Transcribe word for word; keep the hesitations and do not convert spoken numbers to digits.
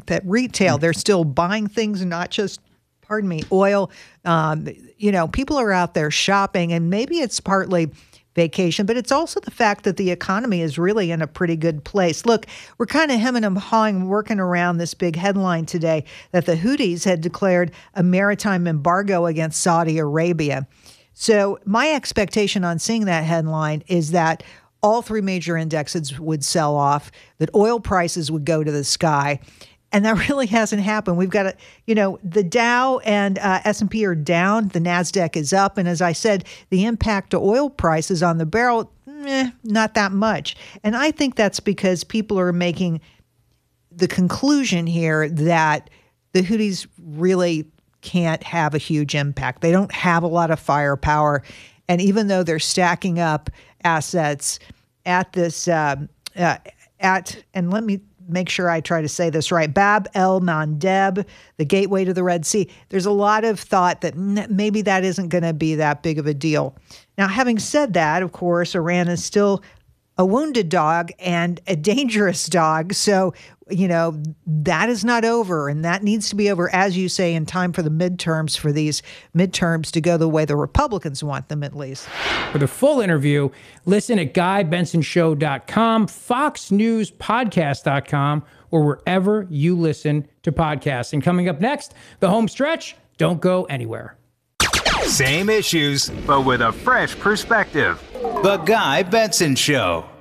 strength at retail. They're still buying things, not just, pardon me, oil. Um, you know, people are out there shopping, and maybe it's partly vacation, but it's also the fact that the economy is really in a pretty good place. Look, we're kind of hemming and hawing, working around this big headline today that the Houthis had declared a maritime embargo against Saudi Arabia. So my expectation on seeing that headline is that all three major indexes would sell off, that oil prices would go to the sky. And that really hasn't happened. We've got, a, you know, the Dow and uh, S and P are down. The NASDAQ is up. And as I said, the impact to oil prices on the barrel, eh, not that much. And I think that's because people are making the conclusion here that the Houthis really can't have a huge impact. They don't have a lot of firepower. And even though they're stacking up assets at this, uh, uh, at, and let me make sure I try to say this right, Bab el-Mandeb, the gateway to the Red Sea. There's a lot of thought that maybe that isn't going to be that big of a deal. Now, having said that, of course, Iran is still a wounded dog and a dangerous dog. So, you know, that is not over, and that needs to be over, as you say, in time for the midterms, for these midterms to go the way the Republicans want them, at least. For the full interview, listen at guy benson show dot com, fox news podcast dot com, or wherever you listen to podcasts. And coming up next, the home stretch. Don't go anywhere. Same issues, but with a fresh perspective. The Guy Benson Show.